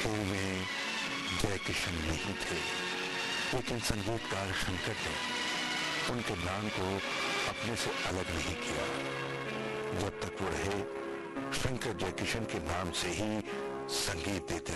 खेल में जयकिशन नहीं थे, लेकिन संगीतकार शंकर ने उनके नाम को अपने से अलग नहीं किया। जब तक वो रहे, शंकर जयकिशन के नाम से ही संगीत देते